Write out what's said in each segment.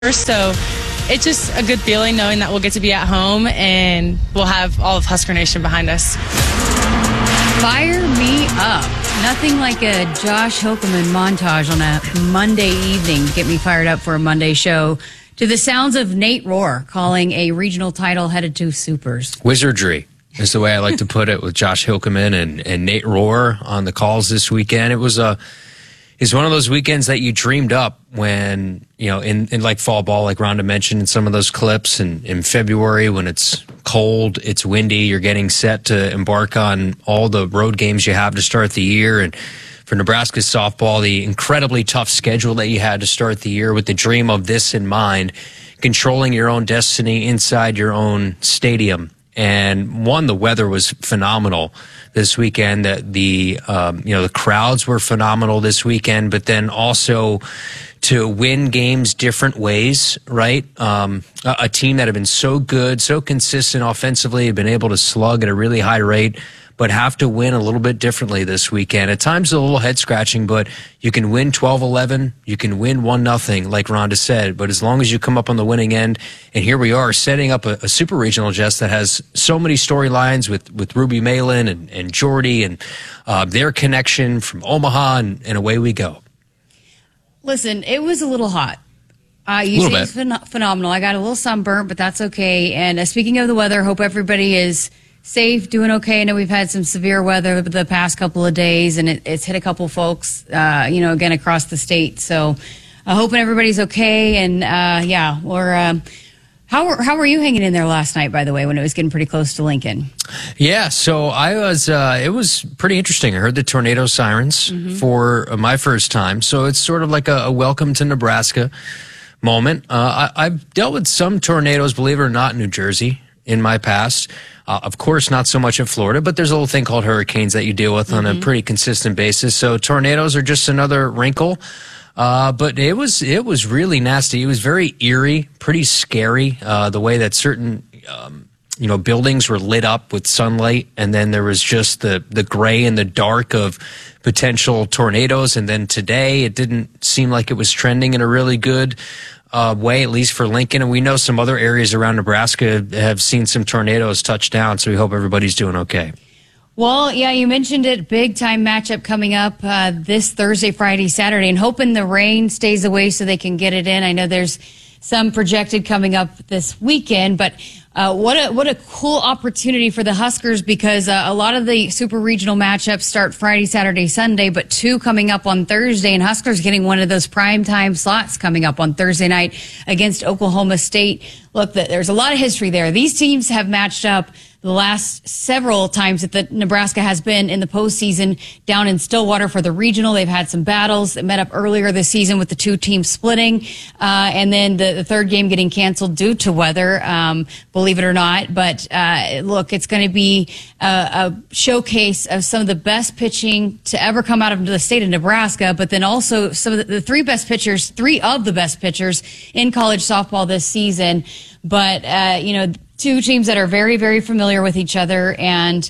So it's just a good feeling knowing that we'll get to be at home and we'll have all of Husker Nation behind us. Fire me up. Nothing like a Josh Hokeman montage on a Monday evening to get me fired up for a Monday show. To the sounds of Nate Rohr calling a regional title headed to Supers. Wizardry is the way I like to put it, with Josh Hokeman and Nate Rohr on the calls this weekend. It's one of those weekends that you dreamed up when, in like fall ball, like Rhonda mentioned in some of those clips, and in February when it's cold, it's windy, you're getting set to embark on all the road games you have to start the year. And for Nebraska softball, the incredibly tough schedule that you had to start the year with the dream of this in mind, controlling your own destiny inside your own stadium. And the weather was phenomenal this weekend. The crowds were phenomenal this weekend, but then also to win games different ways, right? A team that had been so good, so consistent offensively, had been able to slug at a really high rate, but have to win a little bit differently this weekend. At times a little head scratching, but you can win 12-11, you can win 1-0, like Rhonda said, but as long as you come up on the winning end, and here we are setting up a super regional, Jess, that has so many storylines with Ruby Malin and Jordy and their connection from Omaha, and away we go. Listen, it was a little hot. You say it's phenomenal. I got a little sunburnt, but that's okay. And speaking of the weather, hope everybody is safe, doing okay. I know we've had some severe weather the past couple of days, and it's hit a couple folks, again, across the state. So hoping everybody's okay. And, how were you hanging in there last night, by the way, when it was getting pretty close to Lincoln? Yeah, so I was, it was pretty interesting. I heard the tornado sirens for my first time. So it's sort of like a welcome to Nebraska moment. I've dealt with some tornadoes, believe it or not, in New Jersey in my past. Of course, not so much in Florida, but there's a little thing called hurricanes that you deal with on a pretty consistent basis. So tornadoes are just another wrinkle. But it was really nasty. It was very eerie, pretty scary, the way that certain, buildings were lit up with sunlight. And then there was just the gray and the dark of potential tornadoes. And then today it didn't seem like it was trending in a really good way, at least for Lincoln. And we know some other areas around Nebraska have seen some tornadoes touch down, so we hope everybody's doing okay. Well, yeah, you mentioned it. Big time matchup coming up this Thursday, Friday, Saturday, and hoping the rain stays away so they can get it in. I know there's some projected coming up this weekend, but what a cool opportunity for the Huskers, because a lot of the super regional matchups start Friday, Saturday, Sunday, but two coming up on Thursday, and Huskers getting one of those prime time slots coming up on Thursday night against Oklahoma State. Look, there's a lot of history there. These teams have matched up the last several times that Nebraska has been in the postseason down in Stillwater for the regional. They've had some battles that met up earlier this season with the two teams splitting, and then the third game getting canceled due to weather, believe it or not. But look, it's going to be a showcase of some of the best pitching to ever come out of the state of Nebraska, but then also some of the three of the best pitchers in college softball this season. But, two teams that are very, very familiar with each other. And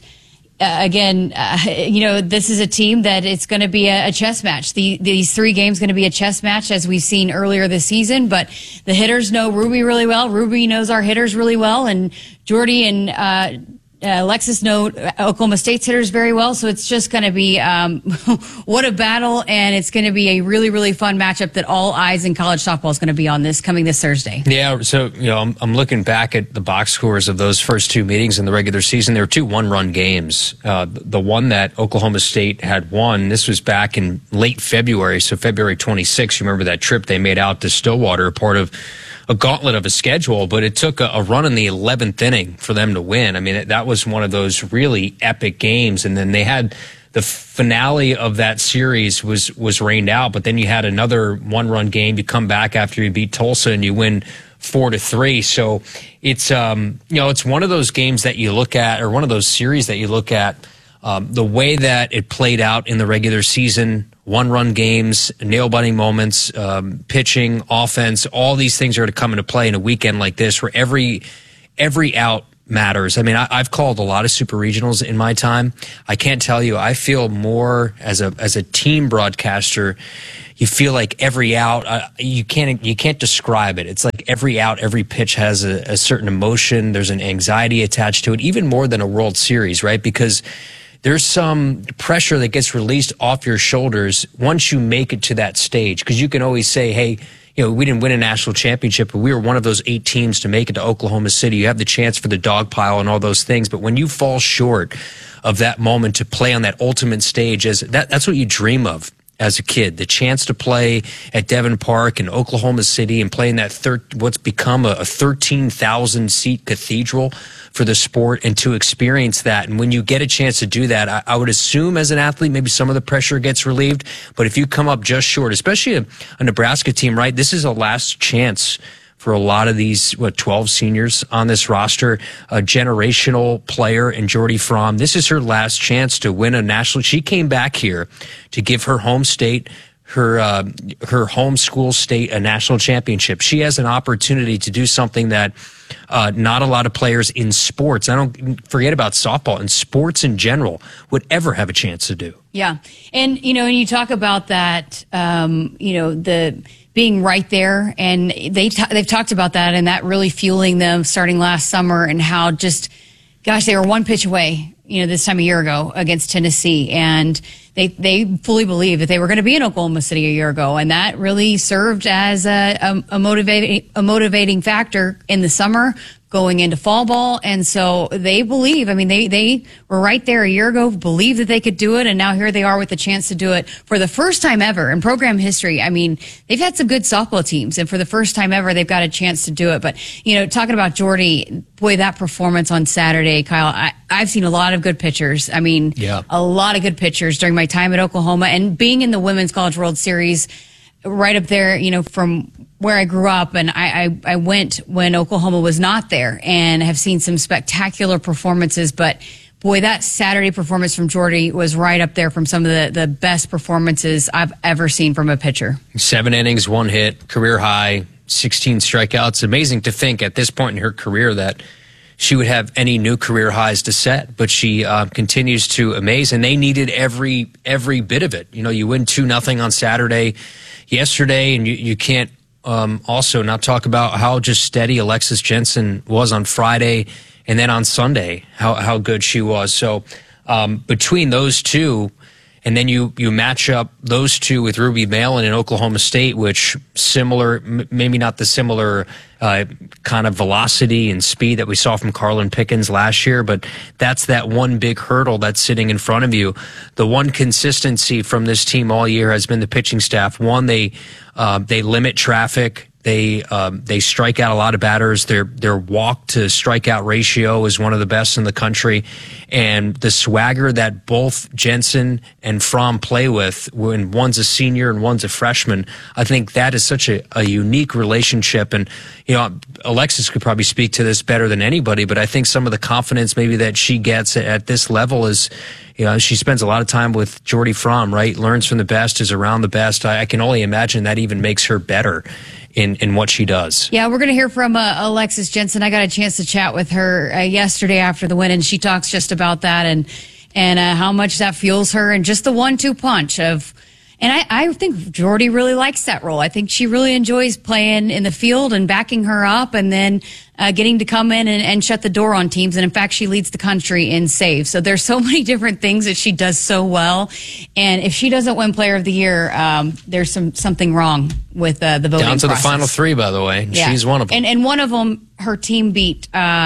this is a team that it's going to be a chess match. These three games going to be a chess match, as we've seen earlier this season. But the hitters know Ruby really well. Ruby knows our hitters really well. And Jordy and Alexis know Oklahoma State's hitters very well. So it's just going to be what a battle. And it's going to be a really, really fun matchup that all eyes in college softball is going to be on this Thursday. Yeah, so I'm looking back at the box scores of those first two meetings in the regular season. There were two one-run games. The one that Oklahoma State had won, this was back in late February, so February 26th. You remember that trip they made out to Stillwater, part of a gauntlet of a schedule, but it took a run in the 11th inning for them to win. I mean, that was one of those really epic games. And then they had the finale of that series was rained out, but then you had another one-run game. You come back after you beat Tulsa and you win 4-3. So it's it's one of those games that you look at, or one of those series that you look at, the way that it played out in the regular season. One-run games, nail-biting moments, pitching, offense, all these things are to come into play in a weekend like this, where every out matters. I mean, I've called a lot of super regionals in my time. I can't tell you, I feel more as a team broadcaster. You feel like every out, you can't describe it. It's like every out, every pitch has a certain emotion. There's an anxiety attached to it, even more than a World Series, right? Because there's some pressure that gets released off your shoulders once you make it to that stage. Because you can always say, hey, we didn't win a national championship, but we were one of those 8 teams to make it to Oklahoma City. You have the chance for the dog pile and all those things. But when you fall short of that moment to play on that ultimate stage, that's what you dream of as a kid, the chance to play at Devon Park in Oklahoma City and play in that what's become a 13,000 seat cathedral for the sport, and to experience that. And when you get a chance to do that, I would assume as an athlete, maybe some of the pressure gets relieved. But if you come up just short, especially a Nebraska team, right? This is a last chance for a lot of these, 12 seniors on this roster, a generational player in Jordy Fromm. This is her last chance to win a national. She came back here to give her home state, her home school state, a national championship. She has an opportunity to do something that not a lot of players in sports, I don't forget about softball, in sports in general, would ever have a chance to do. Yeah. And, and you talk about that, the being right there, and they've talked about that, and that really fueling them starting last summer, and how they were one pitch away, this time a year ago against Tennessee, and they fully believed that they were going to be in Oklahoma City a year ago, and that really served as a motivating factor in the summer going into fall ball. And so they believe, they were right there a year ago, believed that they could do it. And now here they are with the chance to do it for the first time ever in program history. They've had some good softball teams, and for the first time ever, they've got a chance to do it. But, talking about Jordy, boy, that performance on Saturday, Kyle, I've seen a lot of good pitchers. A lot of good pitchers during my time at Oklahoma, and being in the Women's College World Series right up there, from where I grew up, and I went when Oklahoma was not there, and have seen some spectacular performances. But boy, that Saturday performance from Jordy was right up there from some of the best performances I've ever seen from a pitcher. 7 innings, 1 hit, career high, 16 strikeouts. Amazing to think at this point in her career that she would have any new career highs to set, but she continues to amaze, and they needed every bit of it. You win 2-0 on Saturday yesterday, and you can't also not talk about how just steady Alexis Jensen was on Friday, and then on Sunday, how good she was. So between those two, and then you match up those two with Ruby Malin in Oklahoma State, which similar, maybe not the similar kind of velocity and speed that we saw from Carlin Pickens last year, but that's that one big hurdle that's sitting in front of you. The one consistency from this team all year has been the pitching staff. One, they limit traffic. They strike out a lot of batters. Their walk to strikeout ratio is one of the best in the country. And the swagger that both Jensen and Fromm play with, when one's a senior and one's a freshman, I think that is such a unique relationship. And, Alexis could probably speak to this better than anybody, but I think some of the confidence maybe that she gets at this level is, she spends a lot of time with Jordy Fromm, right? Learns from the best, is around the best. I can only imagine that even makes her better in what she does. Yeah, we're going to hear from Alexis Jensen. I got a chance to chat with her yesterday after the win, and she talks just about that and how much that fuels her, and just the 1-2 punch of. And I think Jordy really likes that role. I think she really enjoys playing in the field and backing her up, and then getting to come in and shut the door on teams. And in fact, she leads the country in saves. So there's so many different things that she does so well. And if she doesn't win Player of the Year, there's something wrong with the voting process. Down to the final 3, by the way. Yeah. She's one of them. And one of them, her team beat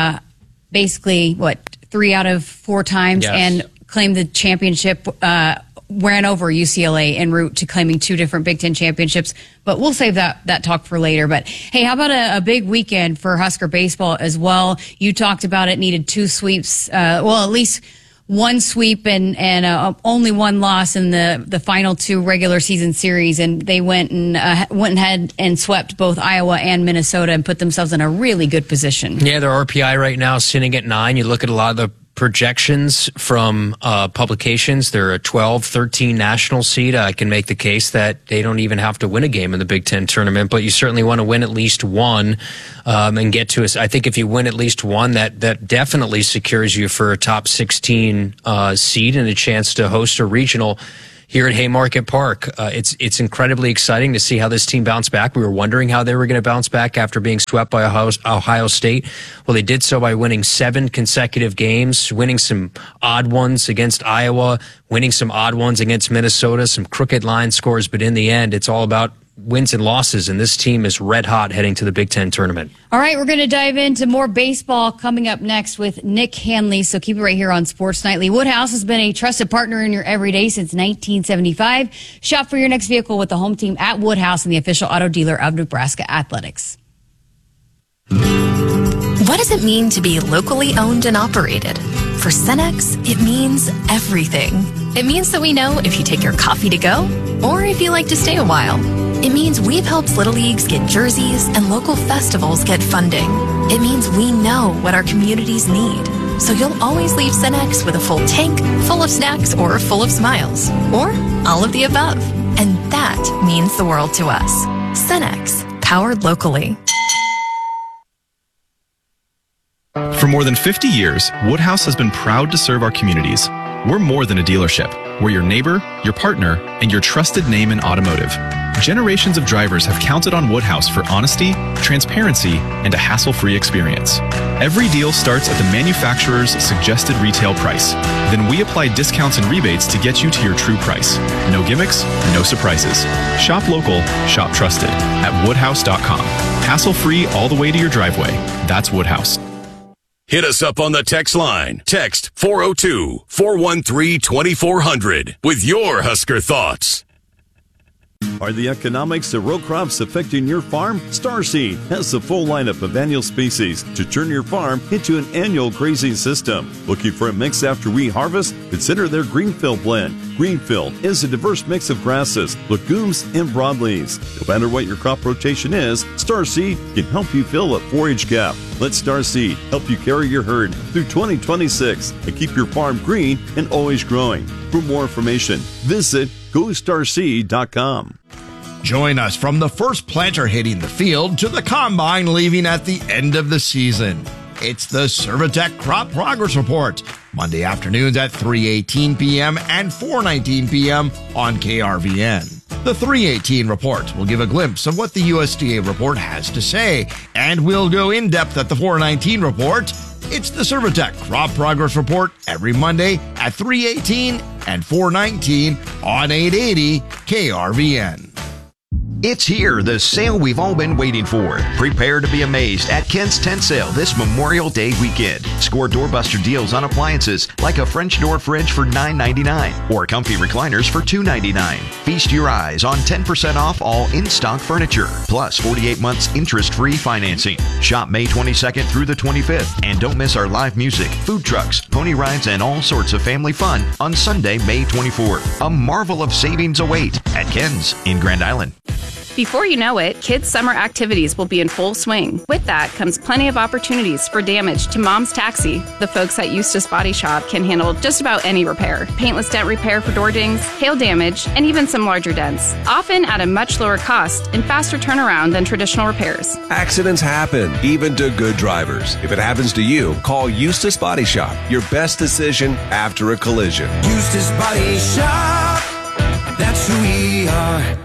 basically 3 out of 4 times, yes, and claimed the championship. Ran over UCLA en route to claiming 2 different Big Ten championships, but we'll save that talk for later. But hey, how about a big weekend for Husker baseball as well? You talked about it needed 2 sweeps, at least 1 sweep and only 1 loss in the final 2 regular season series, and they went ahead and swept both Iowa and Minnesota and put themselves in a really good position. Yeah, their RPI right now sitting at 9. You look at a lot of the projections from publications. They're a 12, 13 national seed. I can make the case that they don't even have to win a game in the Big Ten tournament, but you certainly want to win at least one and get to us. I think if you win at least one, that definitely secures you for a top 16 seed and a chance to host a regional here at Haymarket Park. It's incredibly exciting to see how this team bounced back. We were wondering how they were going to bounce back after being swept by Ohio State. Well, they did so by winning 7 consecutive games, winning some odd ones against Iowa, winning some odd ones against Minnesota, some crooked line scores. But in the end, it's all about wins and losses, and this team is red hot heading to the Big Ten tournament. All right, we're going to dive into more baseball coming up next with Nick Hanley, so keep it right here on Sports Nightly. Woodhouse has been a trusted partner in your everyday since 1975. Shop for your next vehicle with the home team at Woodhouse and the official auto dealer of Nebraska Athletics. What does it mean to be locally owned and operated? For Cenex, it means everything. It means that we know if you take your coffee to go or if you like to stay a while. It means we've helped Little Leagues get jerseys and local festivals get funding. It means we know what our communities need. So you'll always leave Cenex with a full tank, full of snacks, or full of smiles. Or all of the above. And that means the world to us. Cenex, powered locally. For more than 50 years, Woodhouse has been proud to serve our communities. We're more than a dealership. We're your neighbor, your partner, and your trusted name in automotive. Generations of drivers have counted on Woodhouse for honesty, transparency, and a hassle-free experience. Every deal starts at the manufacturer's suggested retail price. Then we apply discounts and rebates to get you to your true price. No gimmicks, no surprises. Shop local, shop trusted at woodhouse.com. Hassle-free all the way to your driveway. That's Woodhouse. Hit us up on the text line. Text 402-413-2400 with your Husker thoughts. Are the economics of row crops affecting your farm? Starseed has the full lineup of annual species to turn your farm into an annual grazing system. Looking for a mix after we harvest? Consider their Greenfield blend. Greenfield is a diverse mix of grasses, legumes, and broadleaves. No matter what your crop rotation is, Starseed can help you fill a forage gap. Let Starseed help you carry your herd through 2026 and keep your farm green and always growing. For more information, visit GoStarseed.com. Join us from the first planter hitting the field to the combine leaving at the end of the season. It's the Servitec Crop Progress Report, Monday afternoons at 3:18 p.m. and 4:19 p.m. on KRVN. The 3:18 report will give a glimpse of what the USDA report has to say, and we'll go in depth at the 4:19 report. It's the Servitec Crop Progress Report every Monday at 3:18 and 4:19 on 880 KRVN. It's here, the sale we've all been waiting for. Prepare to be amazed at Ken's Tent Sale this Memorial Day weekend. Score doorbuster deals on appliances like a French door fridge for $9.99 or comfy recliners for $2.99. Feast your eyes on 10% off all in-stock furniture, plus 48 months interest-free financing. Shop May 22nd through the 25th, and don't miss our live music, food trucks, pony rides, and all sorts of family fun on Sunday, May 24th. A marvel of savings await at Ken's in Grand Island. Before you know it, kids' summer activities will be in full swing. With that comes plenty of opportunities for damage to Mom's Taxi. The folks at Eustace Body Shop can handle just about any repair. Paintless dent repair for door dings, hail damage, and even some larger dents. Often at a much lower cost and faster turnaround than traditional repairs. Accidents happen, even to good drivers. If it happens to you, call Eustace Body Shop. Your best decision after a collision. Eustace Body Shop, that's who we are.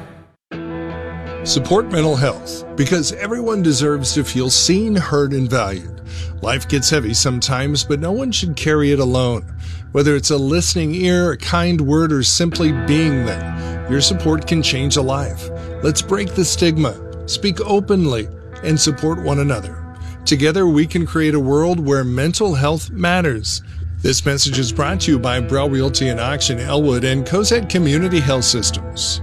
Support mental health, because everyone deserves to feel seen, heard, and valued. Life gets heavy sometimes, but no one should carry it alone. Whether it's a listening ear, a kind word, or simply being there, your support can change a life. Let's break the stigma, speak openly, and support one another. Together, we can create a world where mental health matters. This message is brought to you by Brell Realty and Auction Elwood and Cozad Community Health Systems.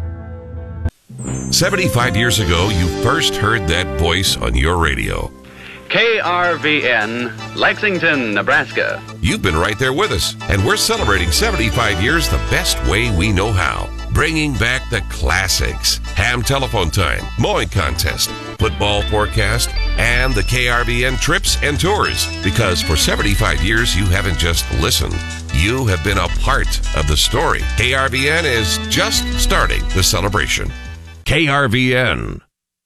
75 years ago, you first heard that voice on your radio. KRVN, Lexington, Nebraska. You've been right there with us, and we're celebrating 75 years the best way we know how. Bringing back the classics. Ham telephone time, mowing contest, football forecast, and the KRVN trips and tours. Because for 75 years, you haven't just listened. You have been a part of the story. KRVN is just starting the celebration. KRVN.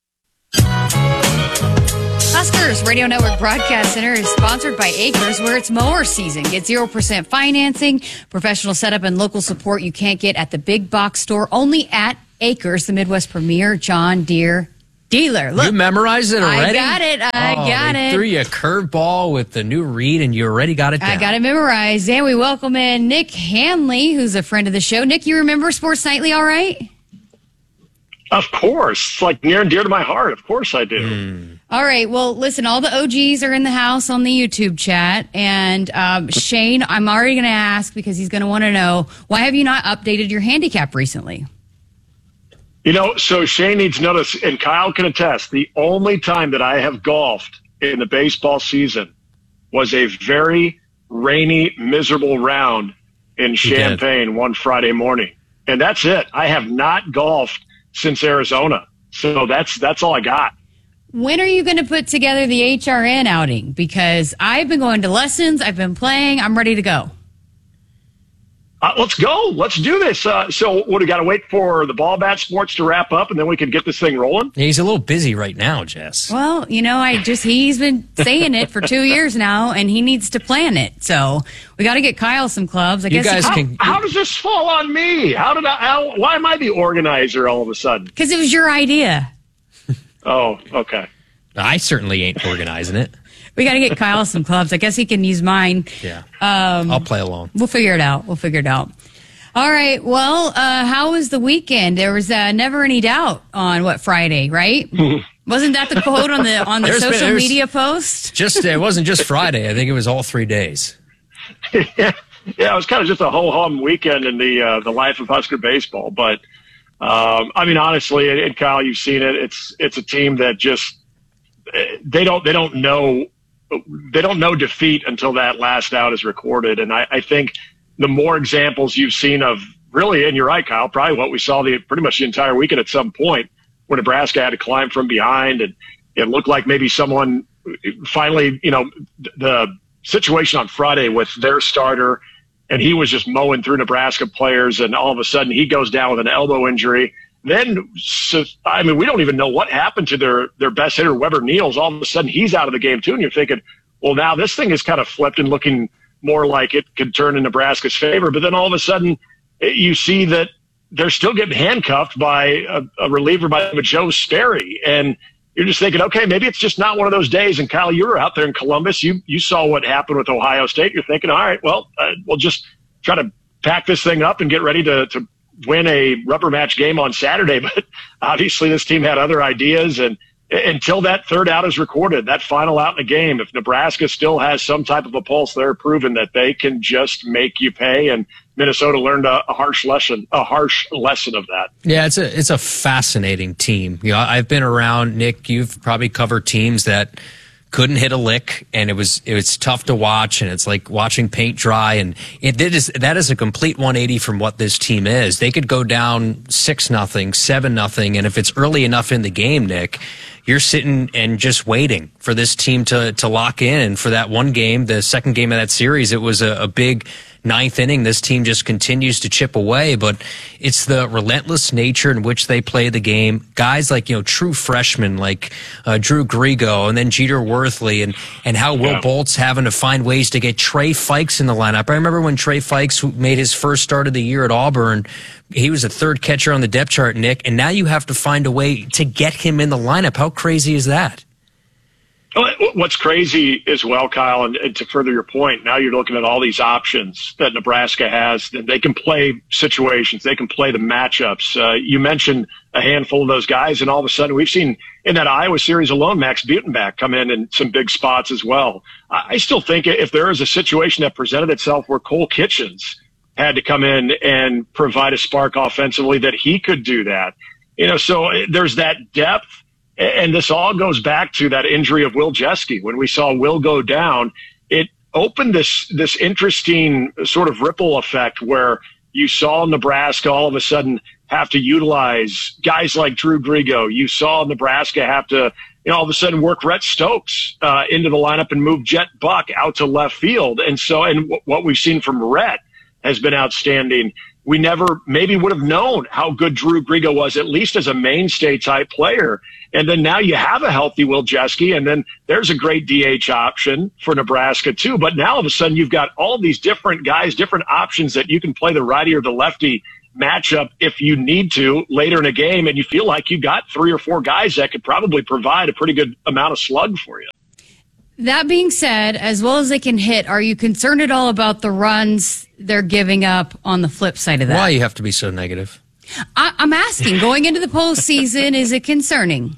Huskers Radio Network Broadcast Center is sponsored by Acres, where it's mower season. Get 0% financing, professional setup, and local support you can't get at the big box store. Only at Acres, the Midwest premier John Deere dealer. Look, you memorized it already? I got it. Threw you a curveball with the new read, and you already got it down. I got it memorized. And we welcome in Nick Hanley, who's a friend of the show. Nick, you remember Sports Nightly all right? Of course. It's like near and dear to my heart. Of course I do. All right. Well, listen, all the OGs are in the house on the YouTube chat. And Shane, I'm already going to ask because he's going to want to know, why have you not updated your handicap recently? You know, so Shane needs notice, and Kyle can attest, the only time that I have golfed in the baseball season was a very rainy, miserable round in Champaign one Friday morning. And that's it. I have not golfed since Arizona. So that's all I got. When are you going to put together the HRN outing? Because I've been going to lessons. I've been playing. I'm ready to go. Let's go. Let's do this. So what, we got to wait for the ball bat sports to wrap up, and then we can get this thing rolling? Yeah, he's a little busy right now, Jess. Well, you know, he's been saying it for 2 years now, and he needs to plan it. So we got to get Kyle some clubs. How does this fall on me? Why am I the organizer all of a sudden? Because it was your idea. Oh, okay. I certainly ain't organizing it. We got to get Kyle some clubs. I guess he can use mine. Yeah. I'll play along. We'll figure it out. All right. Well, how was the weekend? There was never any doubt on Friday, right? Wasn't that the quote on the social media post? It wasn't just Friday. I think it was all 3 days. Yeah, it was kind of just a ho-hum weekend in the life of Husker baseball. But I mean, honestly, and Kyle, you've seen it. It's a team that just they don't know defeat until that last out is recorded. And I think the more examples you've seen of really, and you're right, Kyle, probably what we saw pretty much the entire weekend at some point, where Nebraska had to climb from behind, and it looked like maybe someone finally, the situation on Friday with their starter, and he was just mowing through Nebraska players, and all of a sudden he goes down with an elbow injury. Then, we don't even know what happened to their best hitter, Weber Niels. All of a sudden, he's out of the game, too. And you're thinking, well, now this thing is kind of flipped and looking more like it could turn in Nebraska's favor. But then all of a sudden, you see that they're still getting handcuffed by a reliever by Joe Sperry. And you're just thinking, okay, maybe it's just not one of those days. And, Kyle, you were out there in Columbus. You saw what happened with Ohio State. You're thinking, all right, well, we'll just try to pack this thing up and get ready to win a rubber match game on Saturday. But obviously this team had other ideas, and until that third out is recorded, that final out in the game, if Nebraska still has some type of a pulse, they're proven that they can just make you pay. And Minnesota learned a harsh lesson of that. Yeah, it's a fascinating team. I've been around, Nick, you've probably covered teams that couldn't hit a lick, and it was tough to watch, and it's like watching paint dry. And that is a complete 180 from what this team is. They could go down 6-0, 7-0, and if it's early enough in the game, Nick, you're sitting and just waiting for this team to lock in. And for that one game, the second game of that series, it was a big ninth inning. This team just continues to chip away, but it's the relentless nature in which they play the game. Guys like, true freshmen like Drew Grigo and then Jeter Worthley, and how Will Bolt's having to find ways to get Trey Fikes in the lineup. I remember when Trey Fikes made his first start of the year at Auburn, he was a third catcher on the depth chart, Nick, and now you have to find a way to get him in the lineup. How crazy is that? What's crazy as well, Kyle, and to further your point, now you're looking at all these options that Nebraska has. They can play situations. They can play the matchups. You mentioned a handful of those guys, and all of a sudden we've seen in that Iowa series alone, Max Butenbach come in some big spots as well. I still think if there is a situation that presented itself where Cole Kitchens had to come in and provide a spark offensively, that he could do that. So there's that depth. And this all goes back to that injury of Will Jeske. When we saw Will go down, it opened this interesting sort of ripple effect where you saw Nebraska all of a sudden have to utilize guys like Drew Grigo. You saw Nebraska have to all of a sudden work Rhett Stokes into the lineup and move Jet Buck out to left field. And what we've seen from Rhett has been outstanding. We never maybe would have known how good Drew Grigo was, at least as a mainstay type player. And then now you have a healthy Will Jeske, and then there's a great DH option for Nebraska too. But now all of a sudden you've got all these different guys, different options that you can play the righty or the lefty matchup if you need to later in a game, and you feel like you got 3 or 4 guys that could probably provide a pretty good amount of slug for you. That being said, as well as they can hit, are you concerned at all about the runs they're giving up on the flip side of that? Why you have to be so negative? I'm asking, going into the postseason, is it concerning?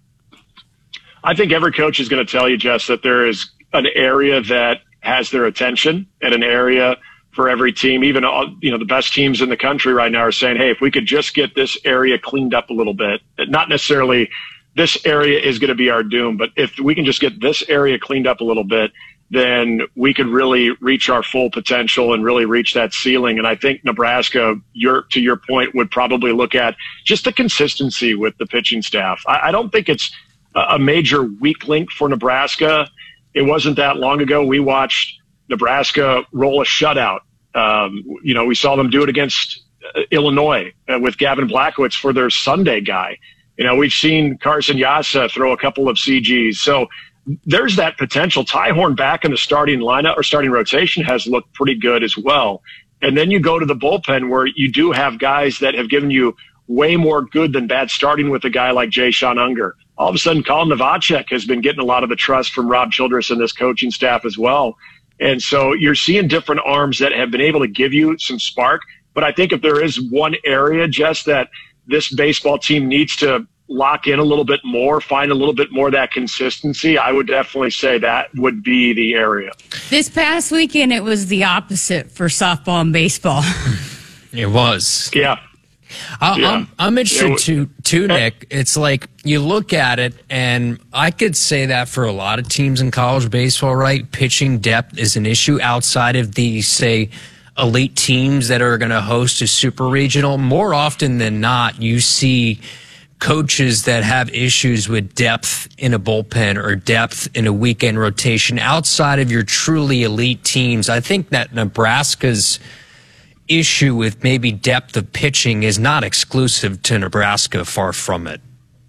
I think every coach is going to tell you, Jess, that there is an area that has their attention, and an area for every team. Even the best teams in the country right now are saying, hey, if we could just get this area cleaned up a little bit, not necessarily this area is going to be our doom, but if we can just get this area cleaned up a little bit, then we could really reach our full potential and really reach that ceiling. And I think Nebraska, to your point, would probably look at just the consistency with the pitching staff. I don't think it's a major weak link for Nebraska. It wasn't that long ago we watched Nebraska roll a shutout. We saw them do it against Illinois with Gavin Blachowicz for their Sunday guy. We've seen Carson Yassa throw a couple of CGs. So there's that potential. Ty Horn back in the starting lineup or starting rotation has looked pretty good as well. And then you go to the bullpen where you do have guys that have given you way more good than bad, starting with a guy like Jay-Sean Unger. All of a sudden, Colin Novacek has been getting a lot of the trust from Rob Childress and this coaching staff as well. And so you're seeing different arms that have been able to give you some spark. But I think if there is one area, Jess, that this baseball team needs to lock in a little bit more, find a little bit more of that consistency, I would definitely say that would be the area. This past weekend, it was the opposite for softball and baseball. It was. Yeah. I'm interested too, Nick. It's like you look at it, and I could say that for a lot of teams in college baseball, right? Pitching depth is an issue outside of the, say, elite teams that are going to host a super regional. More often than not, you see coaches that have issues with depth in a bullpen or depth in a weekend rotation outside of your truly elite teams. I think that Nebraska's issue with maybe depth of pitching is not exclusive to Nebraska, far from it.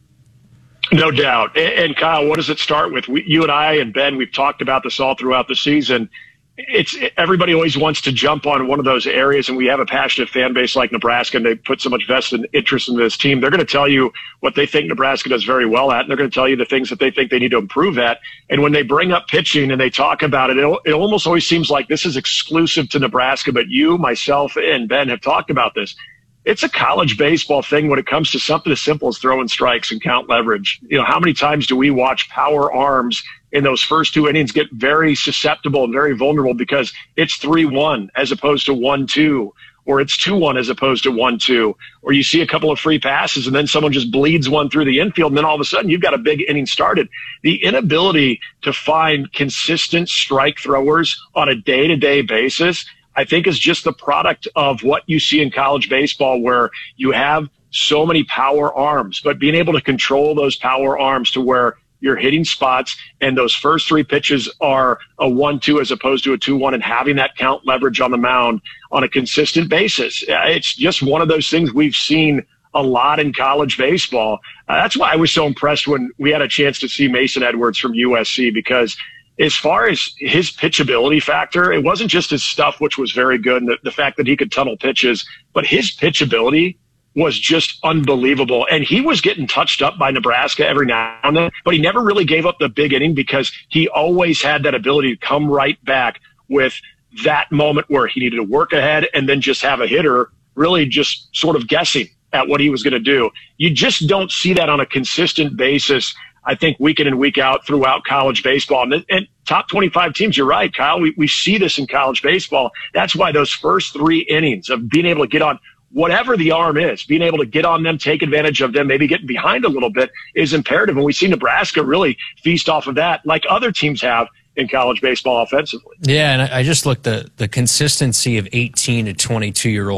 No doubt. And Kyle, what does it start with? You and I and Ben, we've talked about this all throughout the season. Everybody always wants to jump on one of those areas, and we have a passionate fan base like Nebraska, and they put so much vested interest in this team. They're going to tell you what they think Nebraska does very well at, and they're going to tell you the things that they think they need to improve at. And when they bring up pitching and they talk about it, it almost always seems like this is exclusive to Nebraska, but you, myself, and Ben have talked about this. It's a college baseball thing when it comes to something as simple as throwing strikes and count leverage. How many times do we watch power arms in those first 2 innings get very susceptible and very vulnerable because it's 3-1 as opposed to 1-2, or it's 2-1 as opposed to 1-2, or you see a couple of free passes and then someone just bleeds one through the infield, and then all of a sudden you've got a big inning started. The inability to find consistent strike throwers on a day-to-day basis, I think, is just the product of what you see in college baseball, where you have so many power arms, but being able to control those power arms to where you're hitting spots and those first 3 pitches are a 1-2 as opposed to a 2-1, and having that count leverage on the mound on a consistent basis. It's just one of those things we've seen a lot in college baseball. That's why I was so impressed when we had a chance to see Mason Edwards from USC, because as far as his pitchability factor, it wasn't just his stuff, which was very good, and the fact that he could tunnel pitches, but his pitchability was just unbelievable. And he was getting touched up by Nebraska every now and then, but he never really gave up the big inning because he always had that ability to come right back with that moment where he needed to work ahead and then just have a hitter really just sort of guessing at what he was going to do. You just don't see that on a consistent basis, I think, week in and week out throughout college baseball. And top 25 teams, you're right, Kyle, we see this in college baseball. That's why those first 3 innings of being able to get on whatever the arm is, being able to get on them, take advantage of them, maybe getting behind a little bit is imperative. And we see Nebraska really feast off of that like other teams have in college baseball offensively. Yeah, and I just looked at the consistency of 18 to 22-year-old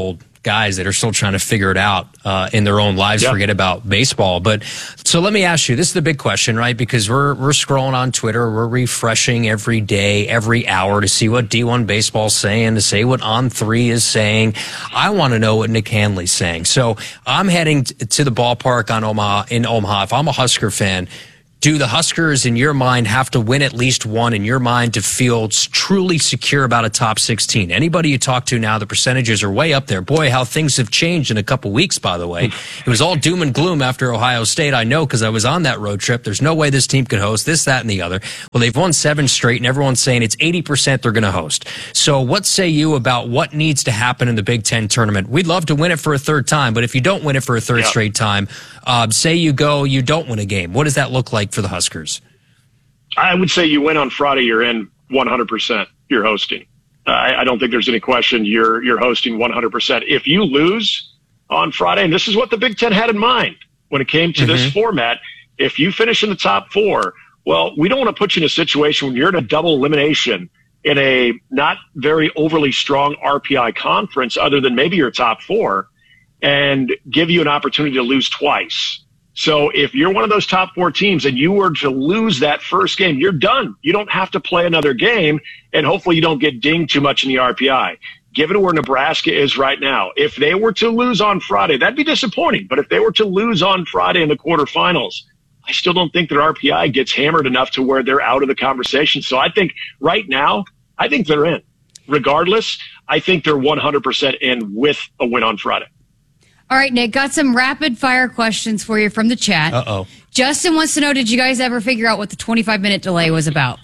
guys that are still trying to figure it out in their own lives, forget about baseball. But so let me ask you, this is the big question, right? Because we're scrolling on Twitter, we're refreshing every day, every hour to see what D1 baseball's saying, to say what On3 is saying. I want to know what Nick Hanley's saying. So I'm heading to the ballpark in Omaha. If I'm a Husker fan, do the Huskers, in your mind, have to win at least one in your mind to feel truly secure about a top 16? Anybody you talk to now, the percentages are way up there. Boy, how things have changed in a couple weeks, by the way. It was all doom and gloom after Ohio State. I know because I was on that road trip. There's no way this team could host this, that, and the other. Well, they've won 7 straight, and everyone's saying it's 80% they're going to host. So what say you about what needs to happen in the Big Ten tournament? We'd love to win it for a third time, but if you don't win it for a third straight time, say you don't win a game. What does that look like for the Huskers? I would say you win on Friday, you're in 100%. You're hosting. I don't think there's any question you're hosting 100%. If you lose on Friday, and this is what the Big Ten had in mind when it came to this format, if you finish in the top 4, well, we don't want to put you in a situation when you're in a double elimination in a not very overly strong RPI conference other than maybe your top 4 and give you an opportunity to lose twice. So if you're one of those top 4 teams and you were to lose that first game, you're done. You don't have to play another game, and hopefully you don't get dinged too much in the RPI. Given where Nebraska is right now, if they were to lose on Friday, that'd be disappointing. But if they were to lose on Friday in the quarterfinals, I still don't think their RPI gets hammered enough to where they're out of the conversation. So I think right now, I think they're in. Regardless, I think they're 100% in with a win on Friday. All right, Nick, got some rapid fire questions for you from the chat. Uh-oh. Justin wants to know, did you guys ever figure out what the 25-minute delay was about?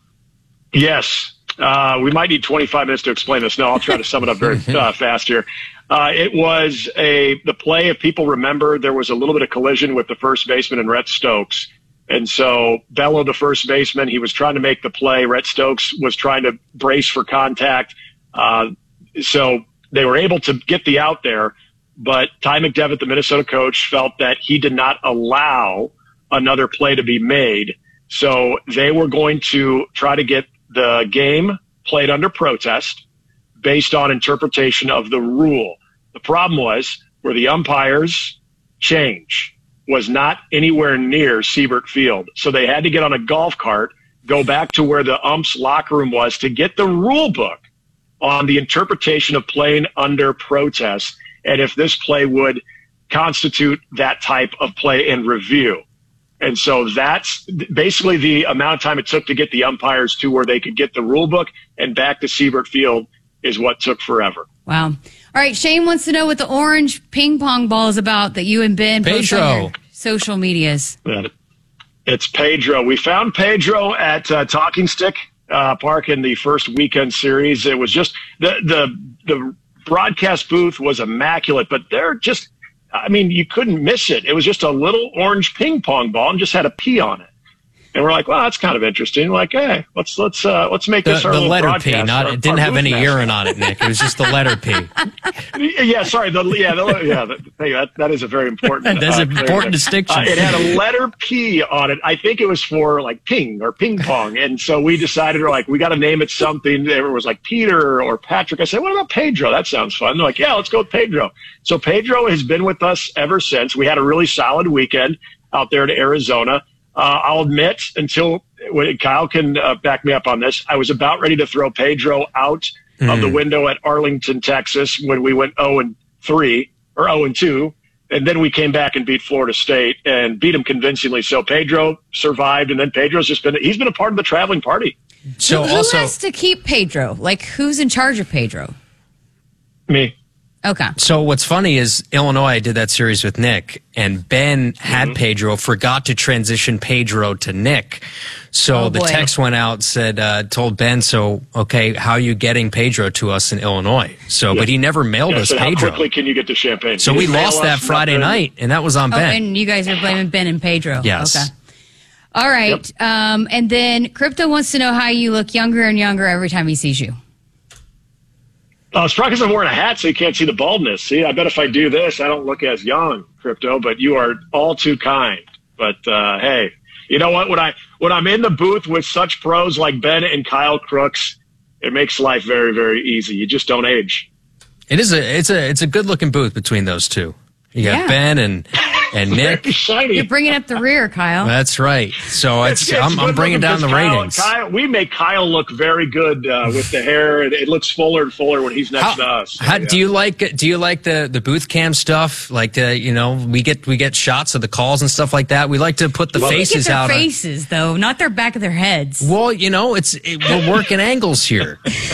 Yes. We might need 25 minutes to explain this. No, I'll try to sum it up very fast here. It was the play, if people remember, there was a little bit of collision with the first baseman and Rhett Stokes. And so Bello, the first baseman, he was trying to make the play. Rhett Stokes was trying to brace for contact. So they were able to get the out there. But Ty McDevitt, the Minnesota coach, felt that he did not allow another play to be made. So they were going to try to get the game played under protest based on interpretation of the rule. The problem was where the umpires' change was not anywhere near Siebert Field. So they had to get on a golf cart, go back to where the umps' locker room was to get the rule book on the interpretation of playing under protest, and if this play would constitute that type of play in review. And so that's basically the amount of time it took to get the umpires to where they could get the rule book and back to Siebert Field is what took forever. Wow. All right, Shane wants to know what the orange ping pong ball is about that you and Ben post on your social medias. It's Pedro. We found Pedro at Talking Stick Park in the first weekend series. It was just the broadcast booth was immaculate, but they're just, I mean, you couldn't miss it. It was just a little orange ping pong ball and just had a P on it. And we're like, well, that's kind of interesting. Like, hey, let's make this our the little letter broadcast. P, not it didn't have any urine on it, Nick. It was just the letter P. Yeah, sorry. That is a very important. That's an important distinction. It had a letter P on it. I think it was for like ping or ping pong. And so we decided, we got to name it something. There was like Peter or Patrick. I said, what about Pedro? That sounds fun. They're like, yeah, let's go with Pedro. So Pedro has been with us ever since. We had a really solid weekend out there in Arizona. I'll admit, until Kyle can back me up on this, I was about ready to throw Pedro out of the window at Arlington, Texas, when we went 0-3 or 0-2, and then we came back and beat Florida State and beat them convincingly. So Pedro survived, and then Pedro's he's been a part of the traveling party. So who has to keep Pedro? Like, who's in charge of Pedro? Me. Okay. So what's funny is Illinois did that series with Nick, and Ben had Pedro, forgot to transition Pedro to Nick. So the text went out, told Ben, okay, how are you getting Pedro to us in Illinois? So, but he never mailed us Pedro. How quickly can you get to Champaign? So we lost that Friday night, and that was on Ben. And you guys are blaming Ben and Pedro. Yes. Okay. All right. Yep. And then Crypto wants to know how you look younger and younger every time he sees you. It's probably because I'm wearing a hat so you can't see the baldness. See, I bet if I do this, I don't look as young, Crypto, but you are all too kind. But, hey, you know what? When I'm in the booth with such pros like Ben and Kyle Crooks, it makes life very, very easy. You just don't age. It's a good looking booth between those two. You got Ben and Nick. You're bringing up the rear, Kyle. That's right. So I'm bringing down the ratings. Kyle, we make Kyle look very good with the hair. It looks fuller and fuller when he's next to us. So, do you like the booth cam stuff? Like we get shots of the calls and stuff like that. We like to put the faces their out. Faces though, not their back of their heads. Well, we're working angles here.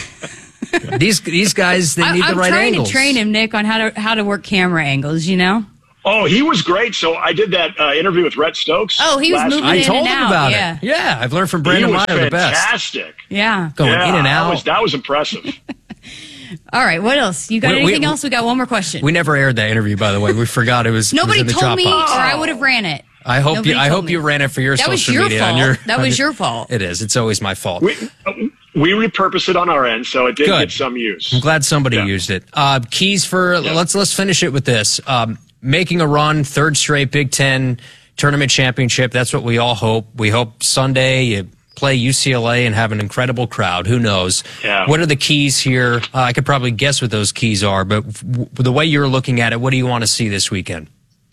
These guys, they need the right angles. I'm trying to train him, Nick, on how to work camera angles, Oh, he was great. So I did that interview with Rhett Stokes. Oh, he was moving in and out. I told him about it. Yeah, I've learned from Brandon Meyer the best. Fantastic. Yeah. Going in and out. That was impressive. All right, what else? You got anything else? We got one more question. We never aired that interview, by the way. We forgot it was. Nobody it was in the told me, Dropbox. or I would have ran it. I hope you ran it for your social media. That was your fault. It is. It's always my fault. We repurposed it on our end, so it did get some use. I'm glad somebody used it. Keys for let's finish it with this. Making a run, third straight Big Ten tournament championship. That's what we all hope. We hope Sunday you play UCLA and have an incredible crowd. Who knows? Yeah. What are the keys here? I could probably guess what those keys are, but the way you're looking at it, what do you want to see this weekend?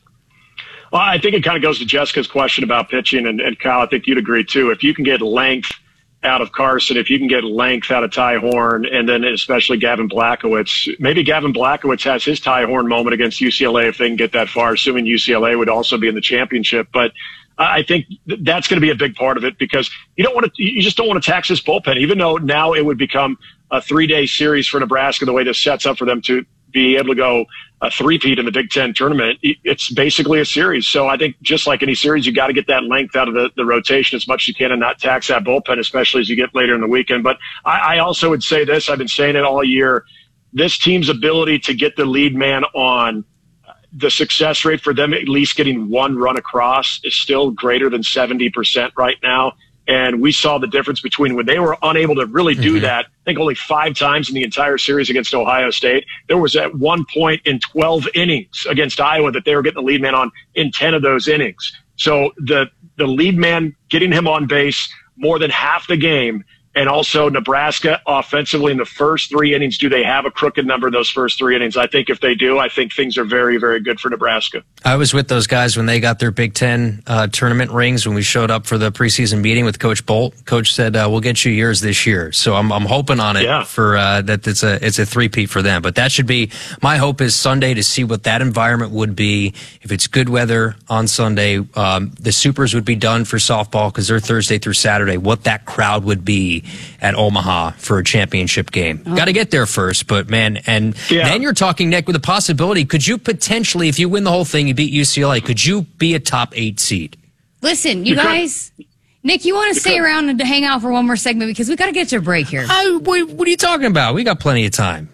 Well, I think it kind of goes to Jessica's question about pitching, and Kyle, I think you'd agree too. If you can get length out of Carson, if you can get length out of Ty Horn, and then especially Gavin Blachowicz, maybe Gavin Blachowicz has his Ty Horn moment against UCLA if they can get that far, assuming UCLA would also be in the championship. But I think that's going to be a big part of it because you just don't want to tax this bullpen, even though now it would become a 3-day series for Nebraska, the way this sets up for them to be able to go a three-peat in the Big Ten tournament. It's basically a series. So I think just like any series, you got to get that length out of the rotation as much as you can and not tax that bullpen, especially as you get later in the weekend. But I also would say this, I've been saying it all year, this team's ability to get the lead man on, the success rate for them at least getting one run across is still greater than 70% right now. And we saw the difference between when they were unable to really do that. I think only 5 times in the entire series against Ohio State. There was at one point in 12 innings against Iowa that they were getting the lead man on in 10 of those innings. So the lead man, getting him on base more than half the game. And also Nebraska offensively in the first 3 innings, do they have a crooked number in those first 3 innings? I think if they do, I think things are very, very good for Nebraska. I was with those guys when they got their Big Ten tournament rings when we showed up for the preseason meeting with Coach Bolt. Coach said, we'll get you yours this year. So I'm hoping on it for that it's a three-peat for them. But that should be, my hope is Sunday to see what that environment would be. If it's good weather on Sunday, the Supers would be done for softball because they're Thursday through Saturday, what that crowd would be at Omaha for a championship game. Got to get there first, but man, and then you're talking, Nick, with a possibility. Could you potentially, if you win the whole thing, you beat UCLA, could you be a top 8 seed? Listen, you guys, Nick, you want to stay around and hang out for one more segment because we got to get to a break here. What are you talking about? We got plenty of time.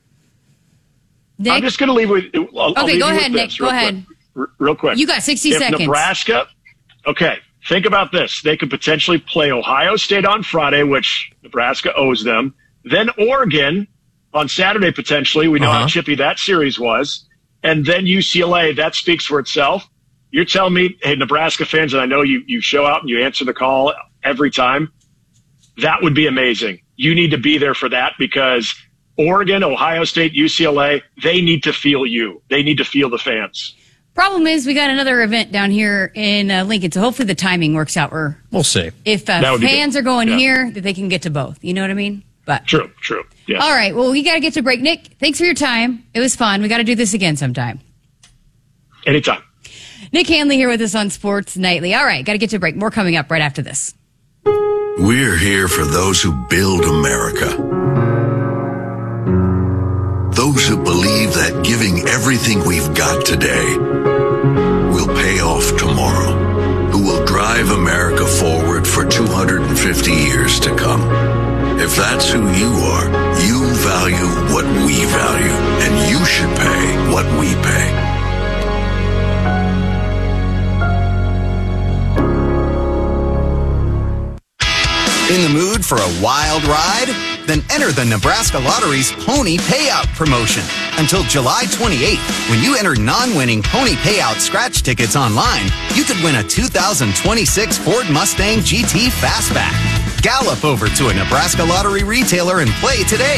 Nick? I'm just going to leave with. Okay, go ahead, Nick. Go ahead. Real quick. You got 60 seconds. Nebraska. Okay. Think about this. They could potentially play Ohio State on Friday, which Nebraska owes them. Then Oregon on Saturday, potentially. We know how chippy that series was. And then UCLA. That speaks for itself. You're telling me, hey, Nebraska fans, and I know you show out and you answer the call every time. That would be amazing. You need to be there for that because Oregon, Ohio State, UCLA, they need to feel you. They need to feel the fans. Problem is, we got another event down here in Lincoln, so hopefully the timing works out. We'll see. If fans are going here, that they can get to both. You know what I mean? But True. Yes. All right, well, we got to get to break. Nick, thanks for your time. It was fun. We got to do this again sometime. Anytime. Nick Hanley here with us on Sports Nightly. All right, got to get to break. More coming up right after this. We're here for those who build America. Those who believe that giving everything we've got today will pay off tomorrow, who will drive America forward for 250 years to come. If that's who you are, you value what we value, and you should pay what we pay. In the mood for a wild ride? Then enter the Nebraska Lottery's Pony Payout promotion. Until July 28th, when you enter non-winning Pony Payout scratch tickets online, you could win a 2026 Ford Mustang GT Fastback. Gallop over to a Nebraska Lottery retailer and play today.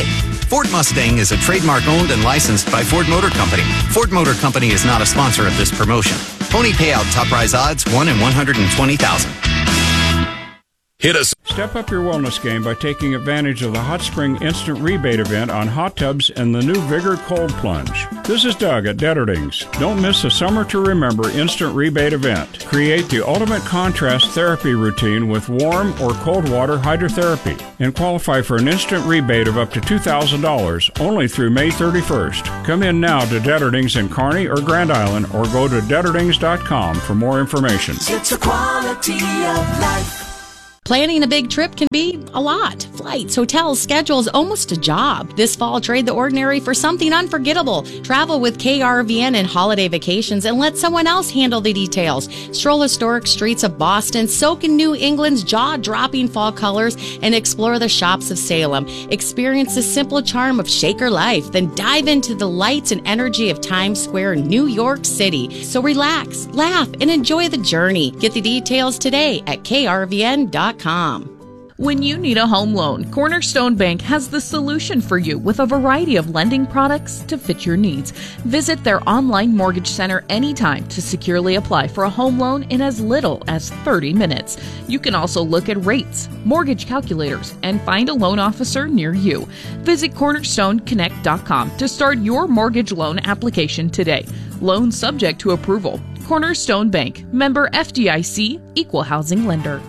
Ford Mustang is a trademark owned and licensed by Ford Motor Company. Ford Motor Company is not a sponsor of this promotion. Pony Payout Top Prize Odds, 1 in 120,000. Hit us. Step up your wellness game by taking advantage of the Hot Spring Instant Rebate event on hot tubs and the new Vigor Cold Plunge. This is Doug at Detterdings. Don't miss the Summer to Remember Instant Rebate event. Create the ultimate contrast therapy routine with warm or cold water hydrotherapy and qualify for an instant rebate of up to $2,000 only through May 31st. Come in now to Detterdings in Kearney or Grand Island or go to Detterdings.com for more information. It's a quality of life. Planning a big trip can be a lot. Flights, hotels, schedules, almost a job. This fall, trade the ordinary for something unforgettable. Travel with KRVN and holiday vacations and let someone else handle the details. Stroll historic streets of Boston, soak in New England's jaw-dropping fall colors, and explore the shops of Salem. Experience the simple charm of Shaker life, then dive into the lights and energy of Times Square, New York City. So relax, laugh, and enjoy the journey. Get the details today at krvn.com. When you need a home loan, Cornerstone Bank has the solution for you with a variety of lending products to fit your needs. Visit their online mortgage center anytime to securely apply for a home loan in as little as 30 minutes. You can also look at rates, mortgage calculators, and find a loan officer near you. Visit cornerstoneconnect.com to start your mortgage loan application today. Loan subject to approval. Cornerstone Bank, member FDIC, equal housing lender.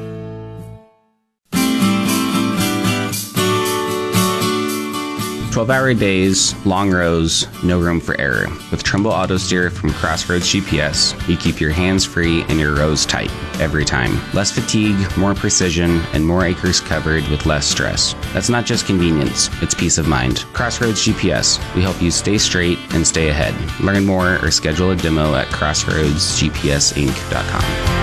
12-hour days, long rows, no room for error. With Trumbull Auto Steer from Crossroads GPS, you keep your hands free and your rows tight every time. Less fatigue, more precision, and more acres covered with less stress. That's not just convenience, it's peace of mind. Crossroads GPS, we help you stay straight and stay ahead. Learn more or schedule a demo at crossroadsgpsinc.com.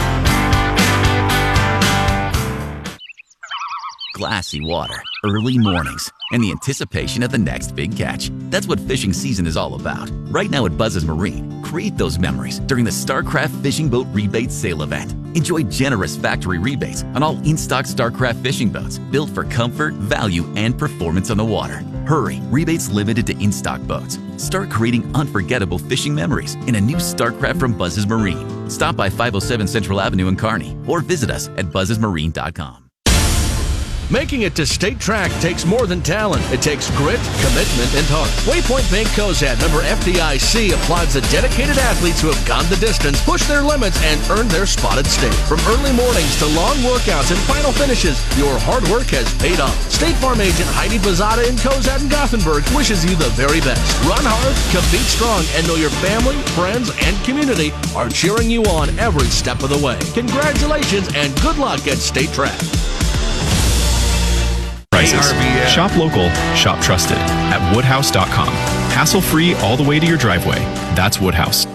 Glassy water, early mornings, and the anticipation of the next big catch. That's what fishing season is all about. Right now at Buzz's Marine, create those memories during the StarCraft Fishing Boat Rebate Sale event. Enjoy generous factory rebates on all in-stock StarCraft fishing boats built for comfort, value, and performance on the water. Hurry, rebates limited to in-stock boats. Start creating unforgettable fishing memories in a new StarCraft from Buzz's Marine. Stop by 507 Central Avenue in Kearney or visit us at buzzesmarine.com. Making it to state track takes more than talent. It takes grit, commitment, and heart. Waypoint Bank Cozad, member FDIC, applauds the dedicated athletes who have gone the distance, pushed their limits, and earned their spot at state. From early mornings to long workouts and final finishes, your hard work has paid off. State Farm agent Heidi Bazada in Cozad and Gothenburg wishes you the very best. Run hard, compete strong, and know your family, friends, and community are cheering you on every step of the way. Congratulations and good luck at state track. Prices. Shop local, shop trusted at woodhouse.com. Hassle-free all the way to your driveway. That's Woodhouse.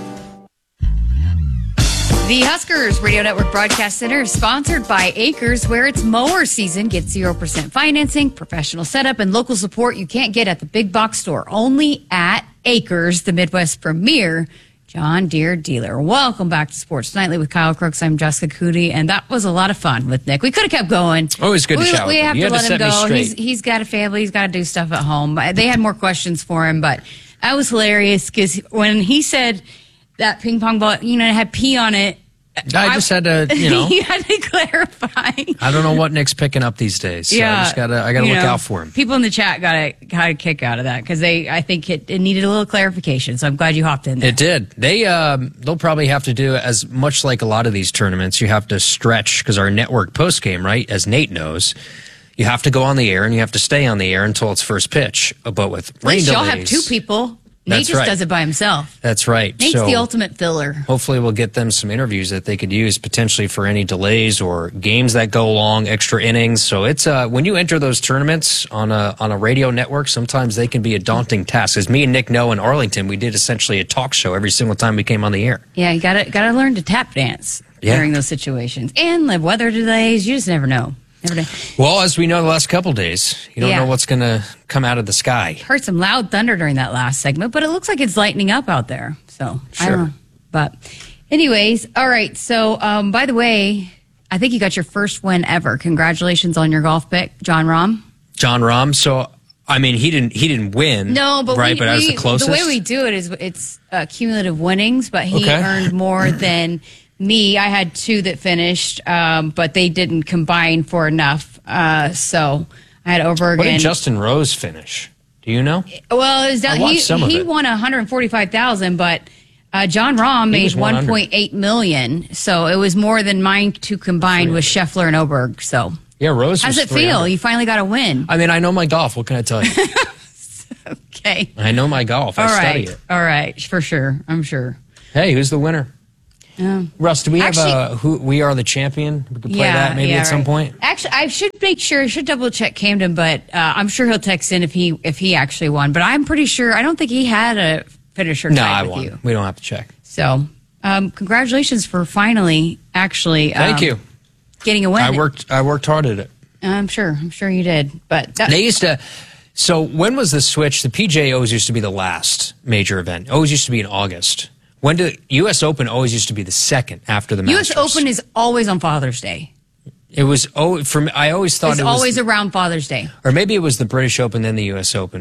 The Huskers Radio Network Broadcast Center is sponsored by Acres, where it's mower season. Get 0% financing, professional setup, and local support you can't get at the big box store. Only at Acres, the Midwest premier John Deere dealer. Welcome back to Sports Nightly with Kyle Crooks. I'm Jessica Cootie, and that was a lot of fun with Nick. We could have kept going. Always good to chat with him. We have to let him go. He's He's got a family. He's got to do stuff at home. They had more questions for him, but that was hilarious because when he said that ping pong ball, it had pee on it. I just had to, you had to clarify. I don't know what Nick's picking up these days. So yeah, I gotta look out for him. People in the chat got a kick out of that because I think it needed a little clarification. So I'm glad you hopped in there. It did. They'll probably have to do as much like a lot of these tournaments. You have to stretch because our network post game, right? As Nate knows, you have to go on the air and you have to stay on the air until it's first pitch. But with rain delays, y'all have two people. Nate just does it by himself. That's right. Nate's the ultimate filler. Hopefully we'll get them some interviews that they could use potentially for any delays or games that go long, extra innings. So it's when you enter those tournaments on a radio network, sometimes they can be a daunting task. As me and Nick know in Arlington, we did essentially a talk show every single time we came on the air. Yeah, you gotta learn to tap dance during those situations. And the weather delays, you just never know. Well, as we know the last couple days, you don't know what's going to come out of the sky. Heard some loud thunder during that last segment, but it looks like it's lightening up out there. So, I don't know. But anyways, all right. So, by the way, I think you got your first win ever. Congratulations on your golf pick, John Rahm. John Rahm. So I mean, he didn't win. No, but right, but I was the closest. The way we do it is it's cumulative winnings, but he earned more than me. I had 2 that finished, but they didn't combine for enough. So I had Oberg. What did Justin Rose finish? Do you know? Well, it was down, he won $145,000, but John Rahm made $1.8 million. So it was more than mine 2 combined with Scheffler and Oberg. So yeah, Rose. How's it feel? You finally got a win. I mean, I know my golf. What can I tell you? Okay. I know my golf. I study it. All right, for sure. I'm sure. Hey, who's the winner? Russ, do we have who we are the champion? We could play that maybe at some point. Actually, I should double check Camden, but I'm sure he'll text in if he actually won. But I'm pretty sure I don't think he had a finisher tied with you. We don't have to check. So, congratulations for finally actually. Thank you. Getting a win. I worked hard at it. I'm sure you did. But they used to. So when was the switch? The PGA always used to be the last major event. Always used to be in August. When did U.S. Open always used to be the second after the Masters? U.S. Open is always on Father's Day. It was for me. I always thought it's always around Father's Day, or maybe it was the British Open then the U.S. Open.